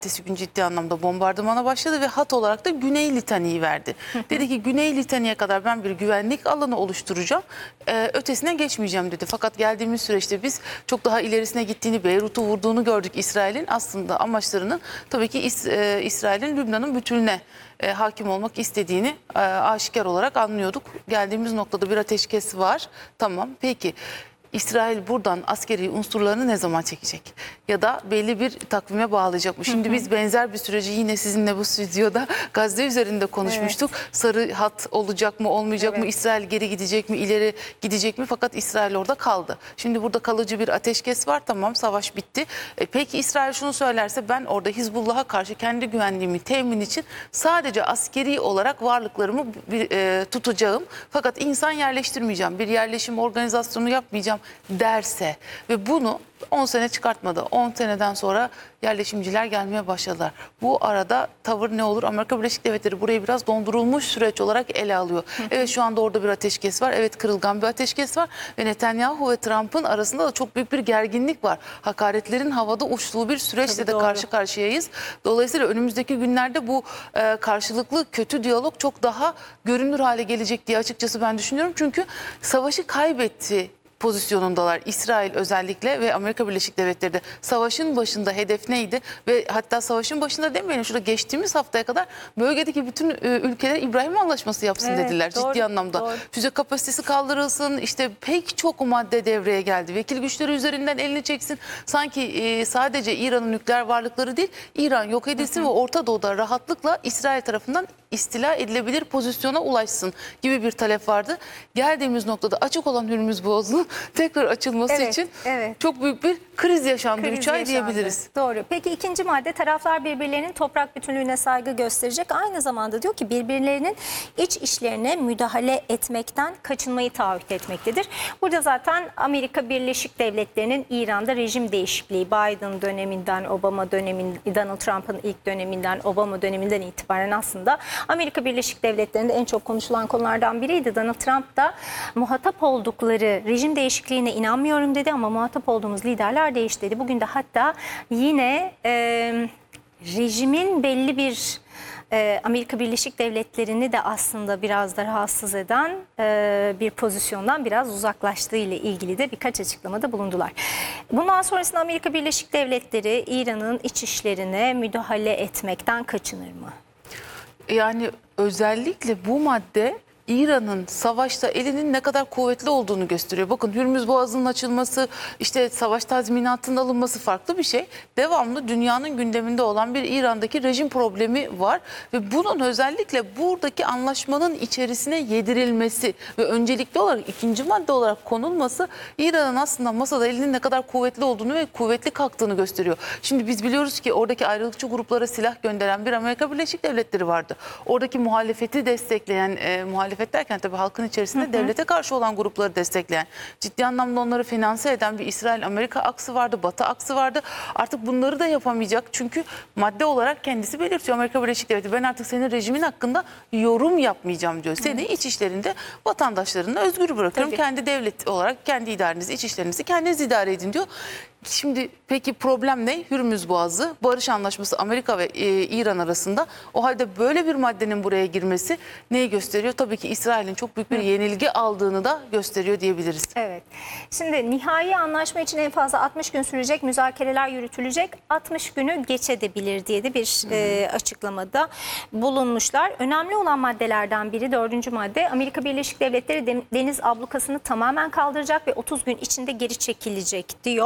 ertesi gün ciddi anlamda bombardımana başladı ve hat olarak da Güney Litani'yi verdi. Dedi ki Güney Litani'ye kadar ben bir güvenlik alanı oluşturacağım. Ötesine geçmeyeceğim dedi. Fakat geldiğimiz süreçte biz çok daha ilerisine gittiğini, Beyrut'u vurduğunu gördük İsrail'in. Aslında amaçlarının tabii ki İsrail'in Lübnan'ın bütününe hakim olmak istediğini aşikar olarak anlıyorduk. Geldiğimiz noktada bir ateşkes var. Tamam, peki. İsrail buradan askeri unsurlarını ne zaman çekecek? Ya da belli bir takvime bağlayacak mı? Şimdi biz benzer bir süreci yine sizinle bu stüdyoda Gazze üzerinde konuşmuştuk. Evet. Sarı hat olacak mı, olmayacak mı? İsrail geri gidecek mi, ileri gidecek mi? Fakat İsrail orada kaldı. Şimdi burada kalıcı bir ateşkes var. Tamam, savaş bitti. Peki İsrail şunu söylerse, ben orada Hizbullah'a karşı kendi güvenliğimi temin için sadece askeri olarak varlıklarımı tutacağım. Fakat insan yerleştirmeyeceğim. Bir yerleşim organizasyonu yapmayacağım derse ve bunu 10 sene çıkartmadı. 10 seneden sonra yerleşimciler gelmeye başladılar. Bu arada tavır ne olur? Amerika Birleşik Devletleri burayı biraz dondurulmuş süreç olarak ele alıyor. Evet, şu anda orada bir ateşkes var. Evet, kırılgan bir ateşkes var. Ve Netanyahu ve Trump'ın arasında da çok büyük bir gerginlik var. Hakaretlerin havada uçtuğu bir süreçle de karşı karşıyayız. Dolayısıyla önümüzdeki günlerde bu karşılıklı kötü diyalog çok daha görünür hale gelecek diye açıkçası ben düşünüyorum. Çünkü savaşı kaybetti pozisyonundalar. İsrail özellikle ve Amerika Birleşik Devletleri de savaşın başında hedef neydi? Ve hatta savaşın başında demeyelim, şurada geçtiğimiz haftaya kadar bölgedeki bütün ülkeler İbrahim Anlaşması yapsın dediler. Doğru, ciddi anlamda. Doğru. Füze kapasitesi kaldırılsın, işte pek çok madde devreye geldi. Vekil güçleri üzerinden elini çeksin. Sanki sadece İran'ın nükleer varlıkları değil, İran yok edilsin ve Orta Doğu'da rahatlıkla İsrail tarafından istila edilebilir pozisyona ulaşsın gibi bir talep vardı. Geldiğimiz noktada açık olan Hürmüz Boğazı'nın tekrar açılması için çok büyük bir kriz yaşandı. 3 ay diyebiliriz. Doğru. Peki ikinci madde, taraflar birbirlerinin toprak bütünlüğüne saygı gösterecek. Aynı zamanda diyor ki birbirlerinin iç işlerine müdahale etmekten kaçınmayı taahhüt etmektedir. Burada zaten Amerika Birleşik Devletleri'nin İran'da rejim değişikliği, Biden döneminden, Obama döneminden, Donald Trump'ın ilk döneminden, Obama döneminden itibaren aslında Amerika Birleşik Devletleri'nde en çok konuşulan konulardan biriydi. Donald Trump da muhatap oldukları rejim değişikliğine inanmıyorum dedi ama muhatap olduğumuz liderler değişti dedi. Bugün de hatta yine rejimin belli bir Amerika Birleşik Devletleri'ni de aslında biraz da rahatsız eden bir pozisyondan biraz uzaklaştığı ile ilgili de birkaç açıklamada bulundular. Bundan sonrasında Amerika Birleşik Devletleri İran'ın iç işlerine müdahale etmekten kaçınır mı? Yani özellikle bu madde İran'ın savaşta elinin ne kadar kuvvetli olduğunu gösteriyor. Bakın, Hürmüz Boğazı'nın açılması, işte savaş tazminatının alınması farklı bir şey. Devamlı dünyanın gündeminde olan bir İran'daki rejim problemi var ve bunun özellikle buradaki anlaşmanın içerisine yedirilmesi ve öncelikli olarak ikinci madde olarak konulması İran'ın aslında masada elinin ne kadar kuvvetli olduğunu ve kuvvetli kalktığını gösteriyor. Şimdi biz biliyoruz ki oradaki ayrılıkçı gruplara silah gönderen bir Amerika Birleşik Devletleri vardı. Oradaki muhalefeti destekleyen, muhalefet derken tabii halkın içerisinde devlete karşı olan grupları destekleyen, ciddi anlamda onları finanse eden bir İsrail-Amerika aksı vardı, Batı aksı vardı. Artık bunları da yapamayacak çünkü madde olarak kendisi belirtiyor, Amerika Birleşik Devletleri, ben artık senin rejimin hakkında yorum yapmayacağım diyor. Seni iç işlerinde vatandaşlarına özgür bırakıyorum. Tabii. Kendi devlet olarak kendi idarenizi, iç işlerinizi kendiniz idare edin diyor. Şimdi peki problem ne? Hürmüz Boğazı, barış anlaşması Amerika ve İran arasında. O halde böyle bir maddenin buraya girmesi neyi gösteriyor? Tabii ki İsrail'in çok büyük bir yenilgi aldığını da gösteriyor diyebiliriz. Evet. Şimdi nihai anlaşma için en fazla 60 gün sürecek, müzakereler yürütülecek. 60 günü geçebilir diye de bir açıklamada bulunmuşlar. Önemli olan maddelerden biri 4. madde. Amerika Birleşik Devletleri deniz ablukasını tamamen kaldıracak ve 30 gün içinde geri çekilecek diyor.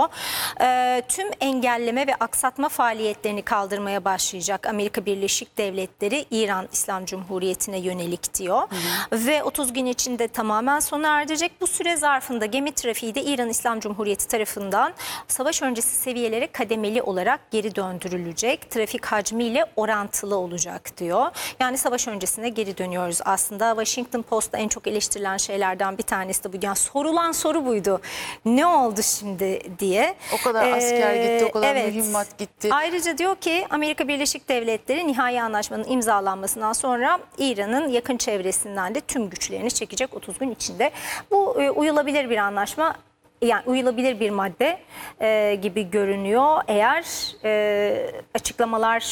Tüm engelleme ve aksatma faaliyetlerini kaldırmaya başlayacak Amerika Birleşik Devletleri İran İslam Cumhuriyeti'ne yönelik diyor. Ve 30 gün içinde tamamen sona erecek. Bu süre zarfında gemi trafiği de İran İslam Cumhuriyeti tarafından savaş öncesi seviyelere kademeli olarak geri döndürülecek. Trafik hacmiyle orantılı olacak diyor. Yani savaş öncesine geri dönüyoruz aslında. Washington Post'ta en çok eleştirilen şeylerden bir tanesi de bu. Yani sorulan soru buydu. Ne oldu şimdi diye. O kadar asker gitti, o kadar mühimmat gitti. Ayrıca diyor ki Amerika Birleşik Devletleri nihai anlaşmanın imzalanmasından sonra İran'ın yakın çevresinden de tüm güçlerini çekecek 30 gün içinde. Bu uyulabilir bir anlaşma. Yani uyulabilir bir madde gibi görünüyor. Eğer açıklamalar